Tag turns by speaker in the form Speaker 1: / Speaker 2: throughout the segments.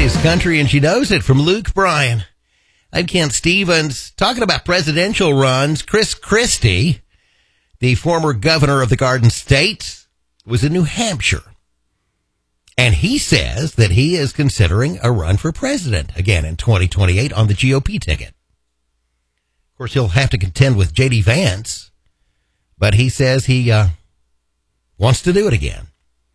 Speaker 1: is Country and She Knows It from Luke Bryan. I'm Kent Stevens. Talking about presidential runs, Chris Christie, the former governor of the Garden State, was in New Hampshire. And he says that he is considering a run for president again in 2028 on the GOP ticket. Of course, he'll have to contend with J.D. Vance, but he says he wants to do it again.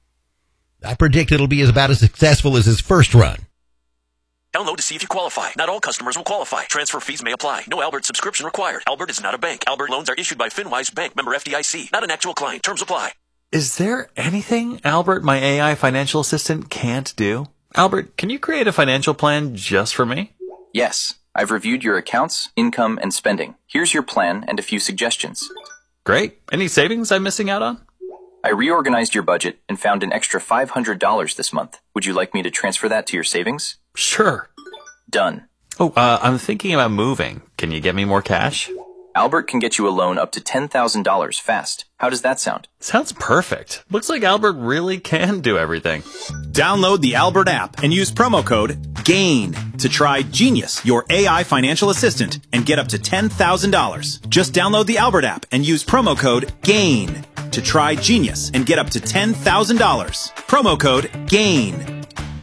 Speaker 1: I predict it'll be about as successful as his first run.
Speaker 2: Download to see if you qualify. Not all customers will qualify. Transfer fees may apply. No Albert subscription required. Albert is not a bank. Albert loans are issued by FinWise Bank, member FDIC. Not an actual client. Terms apply.
Speaker 3: Is there anything Albert, my AI financial assistant, can't do? Albert, can you create a financial plan just for me?
Speaker 4: Yes. I've reviewed your accounts, income, and spending. Here's your plan and a few suggestions.
Speaker 3: Great. Any savings I'm missing out on?
Speaker 4: I reorganized your budget and found an extra $500 this month. Would you like me to transfer that to your savings?
Speaker 3: Sure.
Speaker 4: Done.
Speaker 3: Oh, I'm thinking about moving. Can you get me more cash?
Speaker 4: Albert can get you a loan up to $10,000 fast. How does that sound?
Speaker 3: Sounds perfect. Looks like Albert really can do everything.
Speaker 5: Download the Albert app and use promo code GAIN to try Genius, your AI financial assistant, and get up to $10,000. Just download the Albert app and use promo code GAIN to try Genius and get up to $10,000. Promo code GAIN.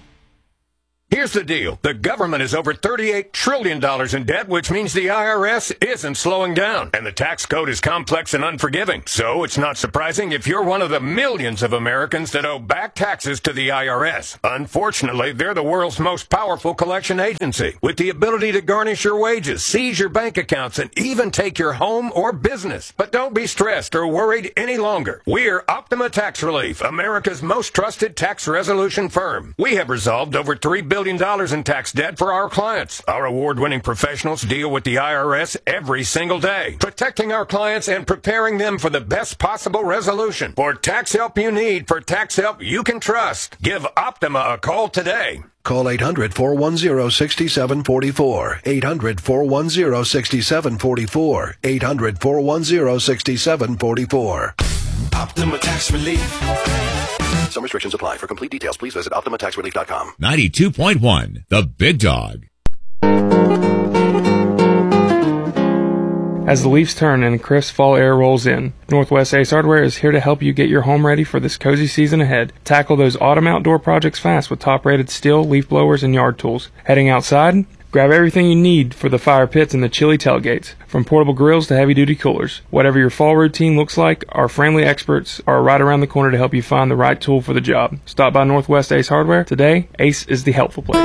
Speaker 6: Here's the deal. The government is over $38 trillion in debt, which means the IRS isn't slowing down. And the tax code is complex and unforgiving. So it's not surprising if you're one of the millions of Americans that owe back taxes to the IRS. Unfortunately, they're the world's most powerful collection agency, with the ability to garnish your wages, seize your bank accounts, and even take your home or business. But don't be stressed or worried any longer. We're Optima Tax Relief, America's most trusted tax resolution firm. We have resolved over $3 billion in tax debt for our clients. Our award-winning professionals deal with the IRS every single day, protecting our clients and preparing them for the best possible resolution. For tax help you need, for tax help you can trust, give Optima a call today.
Speaker 7: Call 800-410-6744. 800-410-6744. 800-410-6744.
Speaker 8: Optima Tax Relief.
Speaker 7: Some restrictions apply. For complete details, please visit OptimaTaxRelief.com.
Speaker 9: 92.1, The Big Dog.
Speaker 10: As the leaves turn and a crisp fall air rolls in, Northwest Ace Hardware is here to help you get your home ready for this cozy season ahead. Tackle those autumn outdoor projects fast with top-rated steel, leaf blowers, and yard tools. Heading outside? Grab everything you need for the fire pits and the chilly tailgates, from portable grills to heavy-duty coolers. Whatever your fall routine looks like, our friendly experts are right around the corner to help you find the right tool for the job. Stop by Northwest Ace Hardware today. Ace is the helpful place.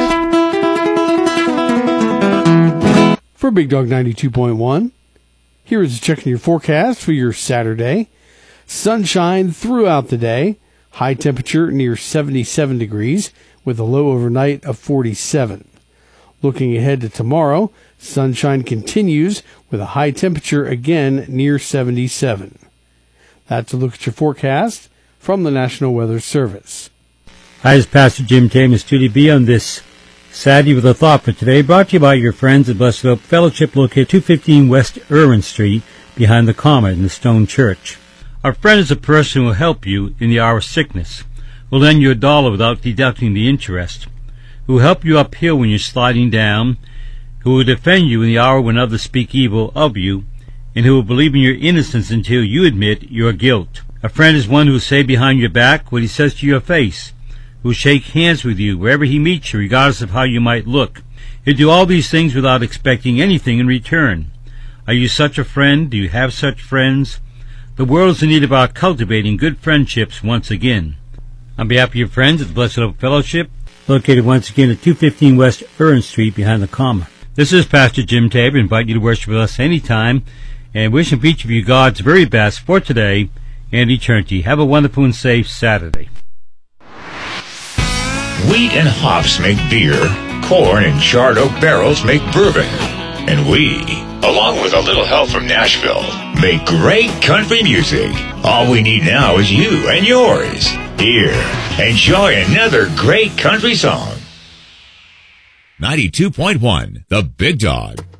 Speaker 11: For Big Dog 92.1, here is checking your forecast for your Saturday. Sunshine throughout the day. High temperature near 77 degrees with a low overnight of 47. Looking ahead to tomorrow, sunshine continues with a high temperature again near 77. That's a look at your forecast from the National Weather Service.
Speaker 12: Hi, it's Pastor Jim Tatum, Studio B on this Saturday with a thought for today, brought to you by your friends at Blessed Hope Fellowship, located 215 West Irwin Street, behind the Comma in the Stone Church. Our friend is a person who will help you in the hour of sickness, will lend you $1 without deducting the interest, who will help you uphill when you're sliding down, who will defend you in the hour when others speak evil of you, and who will believe in your innocence until you admit your guilt. A friend is one who will say behind your back what he says to your face, who will shake hands with you wherever he meets you, regardless of how you might look. He'll do all these things without expecting anything in return. Are you such a friend? Do you have such friends? The world is in need of our cultivating good friendships once again. On behalf of your friends at the Blessed Hope Fellowship, located once again at 215 West Irwin Street behind the Comma. This is Pastor Jim Tabor. I invite you to worship with us anytime and wishing each of you God's very best for today and eternity. Have a wonderful and safe Saturday.
Speaker 9: Wheat and hops make beer. Corn and charred oak barrels make bourbon. And we, along with a little help from Nashville, make great country music. All we need now is you and yours. Here, enjoy another great country song.
Speaker 13: 92.1, The Big Dog.